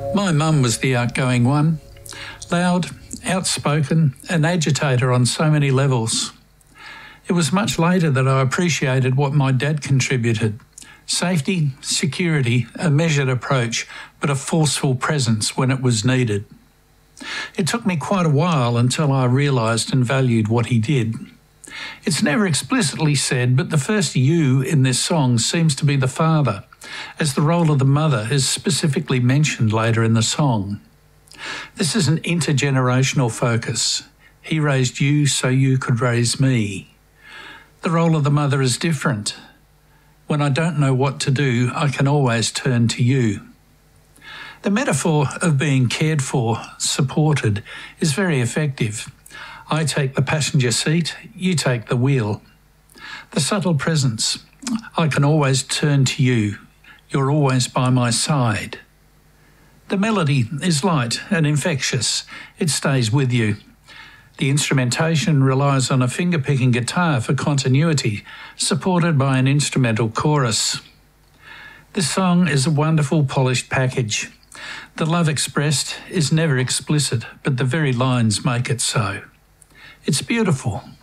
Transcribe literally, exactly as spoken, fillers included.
My mum was the outgoing one, loud, outspoken, an agitator on so many levels. It was much later that I appreciated what my dad contributed. Safety, security, a measured approach, but a forceful presence when it was needed. It took me quite a while until I realised and valued what he did. It's never explicitly said, but the first you in this song seems to be the father, as the role of the mother is specifically mentioned later in the song. This is an intergenerational focus. He raised you so you could raise me. The role of the mother is different. When I don't know what to do, I can always turn to you. The metaphor of being cared for, supported, is very effective. I take the passenger seat, you take the wheel. The subtle presence. I can always turn to you. You're always by my side. The melody is light and infectious. It stays with you. The instrumentation relies on a finger-picking guitar for continuity, supported by an instrumental chorus. This song is a wonderful polished package. The love expressed is never explicit, but the very lines make it so. It's beautiful.